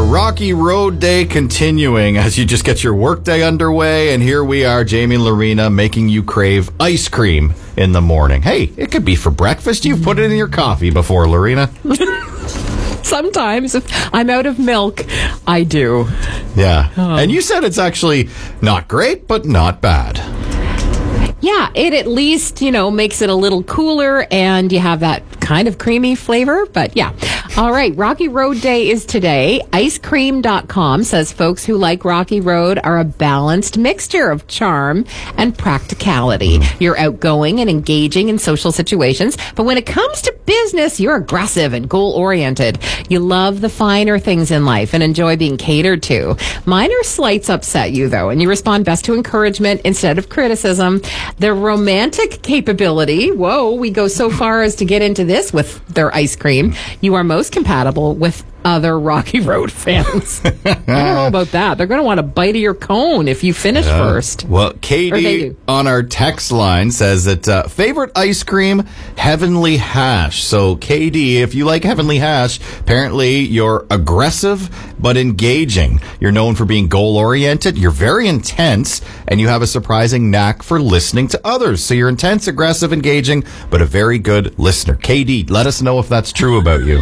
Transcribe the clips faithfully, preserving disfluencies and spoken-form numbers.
rocky road day continuing as you just get your workday underway, and here we are, Jamie and Lorena, making you crave ice cream in the morning. Hey, it could be for breakfast. You've put it in your coffee before, Lorena. Sometimes if I'm out of milk, I do. Yeah. Oh. And you said it's actually not great, but not bad. Yeah, it at least, you know, makes it a little cooler and you have that kind of creamy flavor. But yeah. All right. Rocky Road Day is today. ice cream dot com says folks who like Rocky Road are a balanced mixture of charm and practicality. Mm. You're outgoing and engaging in social situations, but when it comes to business, you're aggressive and goal-oriented. You love the finer things in life and enjoy being catered to. Minor slights upset you, though, and you respond best to encouragement instead of criticism. The romantic capability, whoa, we go so far as to get into this with their ice cream. You are most compatible with other Rocky Road fans. I don't know about that. They're going to want a bite of your cone if you finish uh, first. Well, Katie on our text line says that uh, favorite ice cream, Heavenly Hash. So, Katie, if you like Heavenly Hash, apparently you're aggressive but engaging. You're known for being goal-oriented. You're very intense, and you have a surprising knack for listening to others. So you're intense, aggressive, engaging, but a very good listener. Katie, let us know if that's true about you.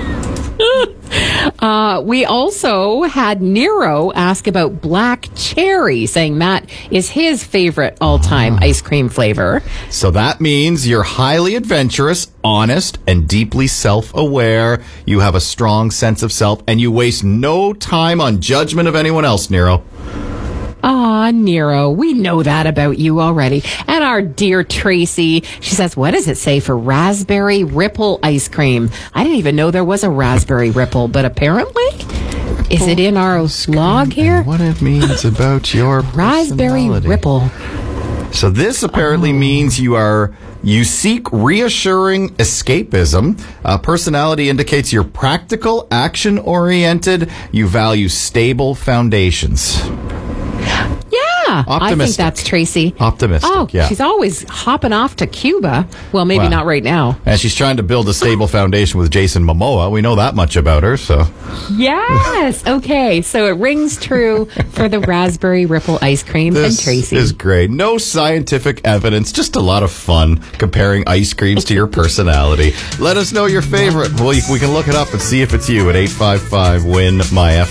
Uh, we also had Nero ask about black cherry, saying that is his favorite all-time oh. ice cream flavor. So that means you're highly adventurous, honest, and deeply self-aware. You have a strong sense of self, and you waste no time on judgment of anyone else, Nero. Aw, Nero, we know that about you already. And our dear Tracy, she says, what does it say for raspberry ripple ice cream? I didn't even know there was a raspberry ripple, but apparently, is it in our log here? And what it means about your raspberry ripple. So this apparently oh. means you are you seek reassuring escapism. Uh, personality indicates you're practical, action-oriented. You value stable foundations. Yeah, I think that's Tracy. Optimistic, oh, yeah. She's always hopping off to Cuba. Well, maybe well, not right now. And she's trying to build a stable foundation with Jason Momoa. We know that much about her, so. Yes. Okay, so it rings true for the raspberry ripple ice cream this and Tracy. This is great. No scientific evidence, just a lot of fun comparing ice creams to your personality. Let us know your favorite. Well, we can look it up and see if it's you at eight five five, W I N, M Y F M.